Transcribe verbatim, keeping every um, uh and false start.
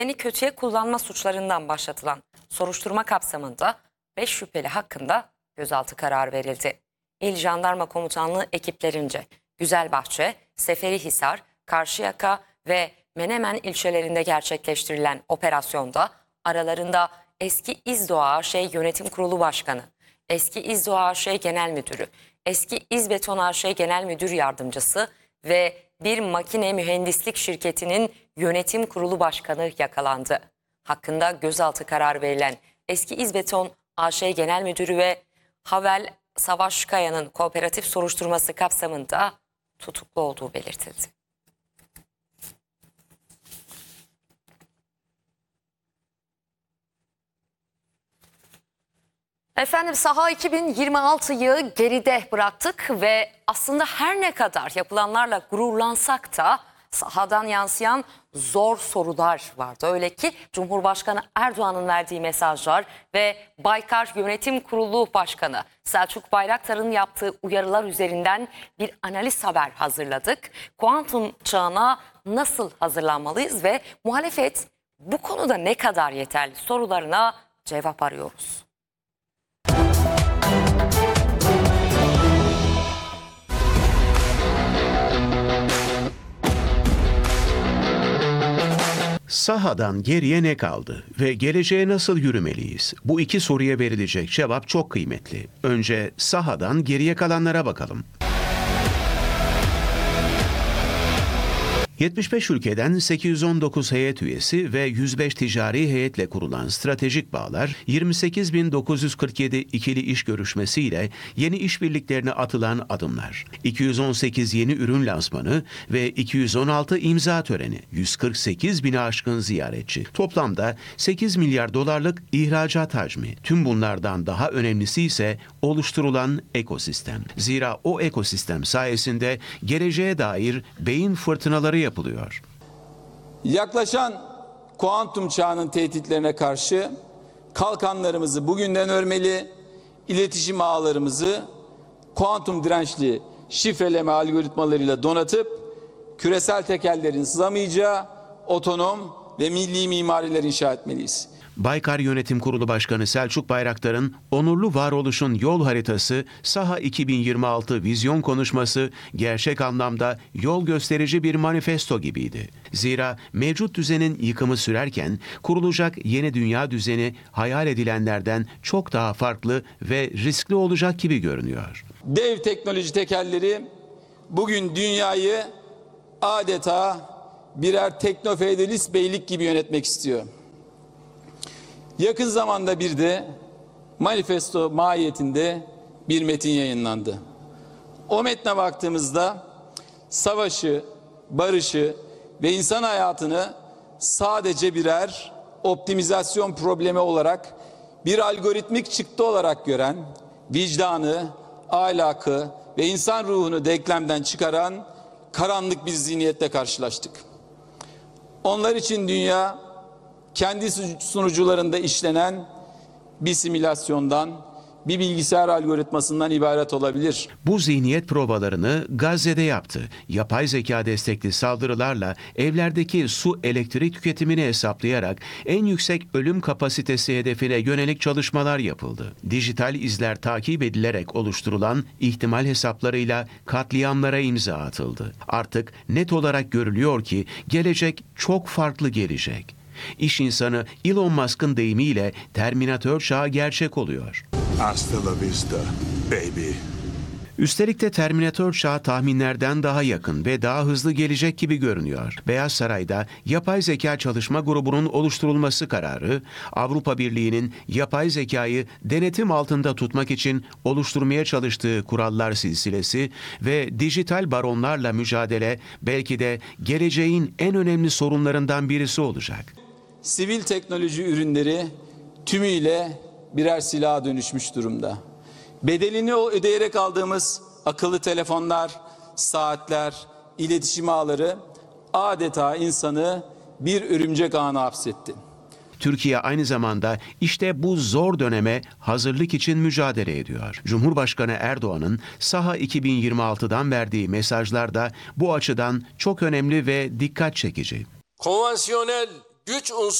Seni kötüye kullanma suçlarından başlatılan soruşturma kapsamında beş şüpheli hakkında gözaltı kararı verildi. İl Jandarma Komutanlığı ekiplerince Güzelbahçe, Seferihisar, Karşıyaka ve Menemen ilçelerinde gerçekleştirilen operasyonda aralarında eski İzdoğa A Ş Yönetim Kurulu Başkanı, eski İzdoğa A Ş Genel Müdürü, eski İzbeton A Ş Genel Müdür Yardımcısı ve bir makine mühendislik şirketinin yönetim kurulu başkanı yakalandı. Hakkında gözaltı kararı verilen eski İzbeton A Ş Genel Müdürü ve Havel Savaşkaya'nın kooperatif soruşturması kapsamında tutuklu olduğu belirtildi. Efendim Saha iki bin yirmi altıyı geride bıraktık ve aslında her ne kadar yapılanlarla gururlansak da sahadan yansıyan zor sorular vardı. Öyle ki Cumhurbaşkanı Erdoğan'ın verdiği mesajlar ve Baykar Yönetim Kurulu Başkanı Selçuk Bayraktar'ın yaptığı uyarılar üzerinden bir analiz haber hazırladık. Kuantum çağına nasıl hazırlanmalıyız ve muhalefet bu konuda ne kadar yeterli sorularına cevap arıyoruz. Sahadan geriye ne kaldı ve geleceğe nasıl yürümeliyiz? Bu iki soruya verilecek cevap çok kıymetli. Önce sahadan geriye kalanlara bakalım. yetmiş beş ülkeden sekiz yüz on dokuz heyet üyesi ve yüz beş ticari heyetle kurulan stratejik bağlar, yirmi sekiz bin dokuz yüz kırk yedi ikili iş görüşmesiyle yeni işbirliklerine atılan adımlar, iki yüz on sekiz yeni ürün lansmanı ve iki yüz on altı imza töreni, yüz kırk sekiz bini aşkın ziyaretçi, toplamda sekiz milyar dolarlık ihracat hacmi. Tüm bunlardan daha önemlisi ise oluşturulan ekosistem. Zira o ekosistem sayesinde geleceğe dair beyin fırtınaları yapılıyor. yapılıyor. Yaklaşan kuantum çağının tehditlerine karşı kalkanlarımızı bugünden örmeli, iletişim ağlarımızı kuantum dirençli şifreleme algoritmalarıyla donatıp küresel tekellerin sızamayacağı otonom ve milli mimariler inşa etmeliyiz. Baykar Yönetim Kurulu Başkanı Selçuk Bayraktar'ın onurlu varoluşun yol haritası Saha iki bin yirmi altı vizyon konuşması gerçek anlamda yol gösterici bir manifesto gibiydi. Zira mevcut düzenin yıkımı sürerken kurulacak yeni dünya düzeni hayal edilenlerden çok daha farklı ve riskli olacak gibi görünüyor. Dev teknoloji tekelleri bugün dünyayı adeta birer teknofeodalist beylik gibi yönetmek istiyor. Yakın zamanda bir de manifesto mahiyetinde bir metin yayınlandı. O metne baktığımızda savaşı, barışı ve insan hayatını sadece birer optimizasyon problemi olarak bir algoritmik çıktı olarak gören, vicdanı, ahlakı ve insan ruhunu denklemden çıkaran karanlık bir zihniyetle karşılaştık. Onlar için dünya kendi sunucularında işlenen bir simülasyondan, bir bilgisayar algoritmasından ibaret olabilir. Bu zihniyet provalarını Gazze'de yaptı. Yapay zeka destekli saldırılarla evlerdeki su elektrik tüketimini hesaplayarak en yüksek ölüm kapasitesi hedefine yönelik çalışmalar yapıldı. Dijital izler takip edilerek oluşturulan ihtimal hesaplarıyla katliamlara imza atıldı. Artık net olarak görülüyor ki gelecek çok farklı gelecek. İş insanı Elon Musk'ın deyimiyle Terminator çağı gerçek oluyor. Hasta la vista, baby. Üstelik de Terminator çağı tahminlerden daha yakın ve daha hızlı gelecek gibi görünüyor. Beyaz Saray'da Yapay Zeka Çalışma Grubu'nun oluşturulması kararı, Avrupa Birliği'nin yapay zekayı denetim altında tutmak için oluşturmaya çalıştığı kurallar silsilesi ve dijital baronlarla mücadele belki de geleceğin en önemli sorunlarından birisi olacak. Sivil teknoloji ürünleri tümüyle birer silaha dönüşmüş durumda. Bedelini ödeyerek aldığımız akıllı telefonlar, saatler, iletişim ağları adeta insanı bir örümcek ağına hapsetti. Türkiye aynı zamanda işte bu zor döneme hazırlık için mücadele ediyor. Cumhurbaşkanı Erdoğan'ın Saha iki bin yirmi altıdan verdiği mesajlar da bu açıdan çok önemli ve dikkat çekici. Konvansiyonel güç unsuru